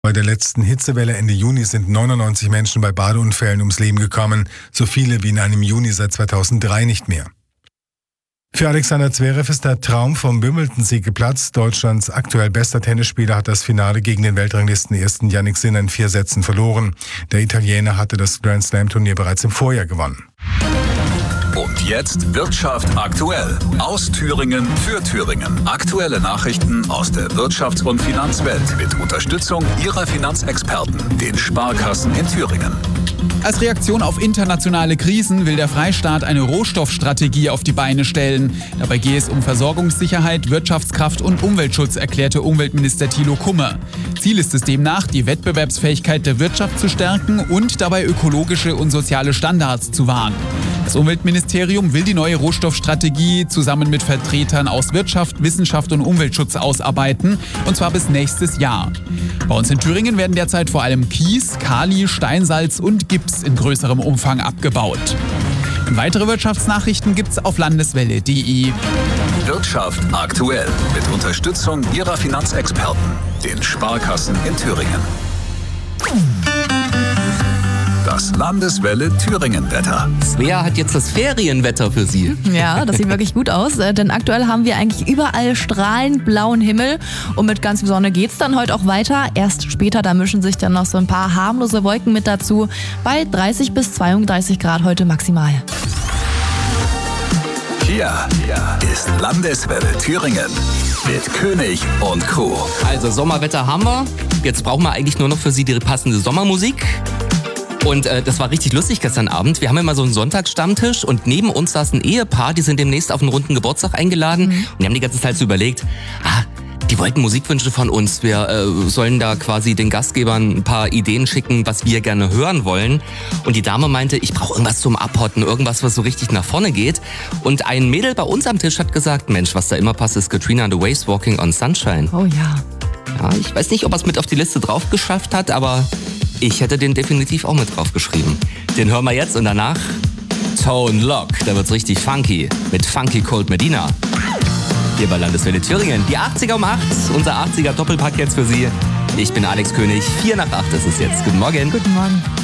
Bei der letzten Hitzewelle Ende Juni sind 99 Menschen bei Badeunfällen ums Leben gekommen, so viele wie in einem Juni seit 2003 nicht mehr. Für Alexander Zverev ist der Traum vom Wimbledon-Sieg geplatzt. Deutschlands aktuell bester Tennisspieler hat das Finale gegen den Weltranglisten-Ersten Jannik Sinner in 4 Sätzen verloren. Der Italiener hatte das Grand-Slam-Turnier bereits im Vorjahr gewonnen. Und jetzt Wirtschaft aktuell. Aus Thüringen für Thüringen. Aktuelle Nachrichten aus der Wirtschafts- und Finanzwelt mit Unterstützung Ihrer Finanzexperten, den Sparkassen in Thüringen. Als Reaktion auf internationale Krisen will der Freistaat eine Rohstoffstrategie auf die Beine stellen. Dabei gehe es um Versorgungssicherheit, Wirtschaftskraft und Umweltschutz, erklärte Umweltminister Thilo Kummer. Ziel ist es demnach, die Wettbewerbsfähigkeit der Wirtschaft zu stärken und dabei ökologische und soziale Standards zu wahren. Das Umweltministerium will die neue Rohstoffstrategie zusammen mit Vertretern aus Wirtschaft, Wissenschaft und Umweltschutz ausarbeiten, und zwar bis nächstes Jahr. Bei uns in Thüringen werden derzeit vor allem Kies, Kali, Steinsalz und Gips in größerem Umfang abgebaut. Und weitere Wirtschaftsnachrichten gibt's auf landeswelle.de. Wirtschaft aktuell mit Unterstützung Ihrer Finanzexperten, den Sparkassen in Thüringen. Das Landeswelle Thüringen-Wetter. Svea hat jetzt das Ferienwetter für Sie. Ja, das sieht wirklich gut aus, denn aktuell haben wir eigentlich überall strahlend blauen Himmel und mit ganz viel Sonne geht's dann heute auch weiter. Erst später, da mischen sich dann noch so ein paar harmlose Wolken mit dazu, bei 30 bis 32 Grad heute maximal. Hier ist Landeswelle Thüringen mit König und Co. Also Sommerwetter haben wir. Jetzt brauchen wir eigentlich nur noch für Sie die passende Sommermusik. Und das war richtig lustig gestern Abend. Wir haben immer so einen Sonntagsstammtisch und neben uns saß ein Ehepaar, die sind demnächst auf einen runden Geburtstag eingeladen. Und die haben die ganze Zeit so überlegt, die wollten Musikwünsche von uns. Wir sollen da quasi den Gastgebern ein paar Ideen schicken, was wir gerne hören wollen. Und die Dame meinte, ich brauche irgendwas zum Abhotten, irgendwas, was so richtig nach vorne geht. Und ein Mädel bei uns am Tisch hat gesagt, Mensch, was da immer passt, ist Katrina and the Waves, Walking on Sunshine. Oh ja. Ja, ich weiß nicht, ob er es mit auf die Liste drauf geschafft hat, aber ich hätte den definitiv auch mit drauf geschrieben. Den hören wir jetzt und danach Tone Lock. Da wird's richtig funky mit Funky Cold Medina. Hier bei Landeswelle Thüringen. Die 80er um 8. Unser 80er Doppelpack jetzt für Sie. Ich bin Alex König. 7:45 ist es jetzt. Guten Morgen. Guten Morgen.